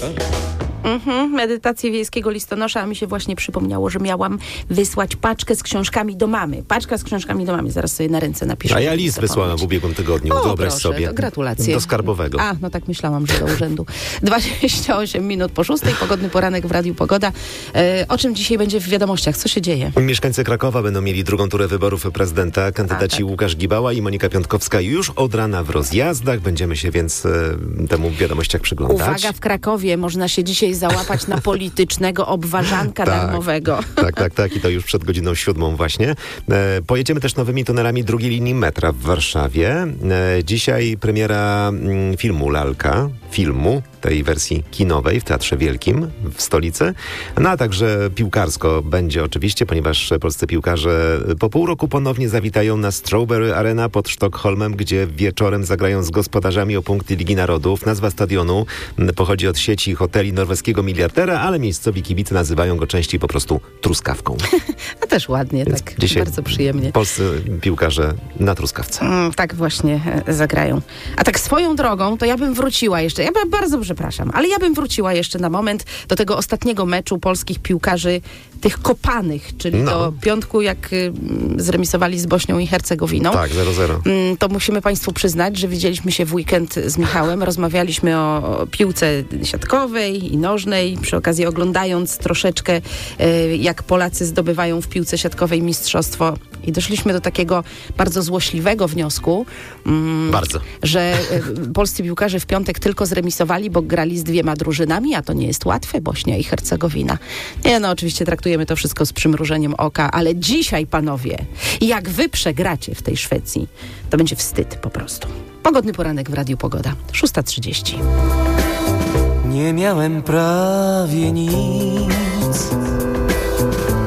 Medytację wiejskiego listonosza, a mi się właśnie przypomniało, że miałam wysłać paczkę z książkami do mamy. Paczka z książkami do mamy, zaraz sobie na ręce napiszę. A ja list wysłałem w ubiegłym tygodniu, wyobraź sobie. Gratulacje. Do skarbowego. A, no tak myślałam, że do urzędu. 28 minut po 6, pogodny poranek w Radiu Pogoda. O czym dzisiaj będzie w wiadomościach? Co się dzieje? Mieszkańcy Krakowa będą mieli drugą turę wyborów prezydenta. Kandydaci Łukasz Gibała i Monika Piątkowska już od rana w rozjazdach. Będziemy się więc temu w wiadomościach przyglądać. Uwaga, w Krakowie można się dzisiaj załapać na politycznego obważanka darmowego. Tak. I to już przed godziną 7 właśnie. Pojedziemy też nowymi tunelami drugiej linii metra w Warszawie. Dzisiaj premiera filmu Lalka. Tej wersji kinowej w Teatrze Wielkim w stolicy. No a także piłkarsko będzie oczywiście, ponieważ polscy piłkarze po pół roku ponownie zawitają na Strawberry Arena pod Sztokholmem, gdzie wieczorem zagrają z gospodarzami o punkty Ligi Narodów. Nazwa stadionu pochodzi od sieci hoteli norweskiego miliardera, ale miejscowi kibice nazywają go częściej po prostu Truskawką. A też ładnie, więc tak bardzo przyjemnie. Polscy piłkarze na Truskawce. Tak właśnie zagrają. A tak swoją drogą, to ja bym wróciła jeszcze, bardzo przepraszam, ale ja bym wróciła jeszcze na moment do tego ostatniego meczu polskich piłkarzy, tych kopanych, czyli do piątku, jak zremisowali z Bośnią i Hercegowiną. Tak, 0-0. To musimy Państwu przyznać, że widzieliśmy się w weekend z Michałem, rozmawialiśmy o piłce siatkowej i nożnej, przy okazji oglądając troszeczkę, jak Polacy zdobywają w piłce siatkowej mistrzostwo i doszliśmy do takiego bardzo złośliwego wniosku, że polscy piłkarze w piątek tylko zremisowali, bo grali z 2 drużynami, a to nie jest łatwe, Bośnia i Hercegowina. Oczywiście traktujemy to wszystko z przymrużeniem oka, ale dzisiaj, panowie, jak wy przegracie w tej Szwecji, to będzie wstyd po prostu. Pogodny poranek w Radiu Pogoda, 6:30. Nie miałem prawie nic,